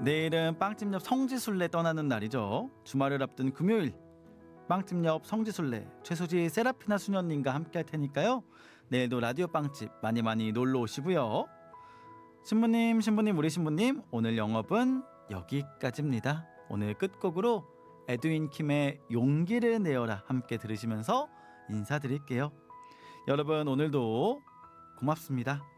내일은 빵집 옆 성지순례 떠나는 날이죠. 주말을 앞둔 금요일 빵집 옆 성지순례 최수지 세라피나 수녀님과 함께 할 테니까요. 내일도 라디오 빵집 많이 많이 놀러 오시고요. 신부님 우리 신부님 오늘 영업은 여기까지입니다. 오늘 끝곡으로 에드윈 킴의 용기를 내어라 함께 들으시면서 인사드릴게요. 여러분 오늘도 고맙습니다.